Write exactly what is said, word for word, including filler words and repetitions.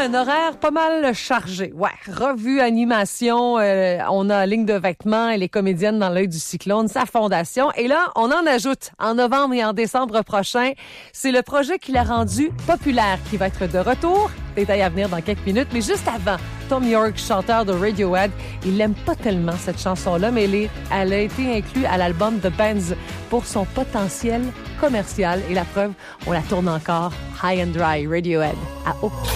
un horaire pas mal chargé. Ouais, revue, animation, euh, on a Ligne de vêtements et les comédiennes dans l'œil du cyclone, sa fondation. Et là, on en ajoute en novembre et en décembre prochain. C'est le projet qui l'a rendu populaire qui va être de retour. Détail à venir dans quelques minutes. Mais juste avant, Tom York, chanteur de Radiohead, il l'aime pas tellement cette chanson-là, mais elle, est, elle a été inclue à l'album The Bands pour son potentiel commercial. Et la preuve, on la tourne encore. High and Dry, Radiohead. À Hope.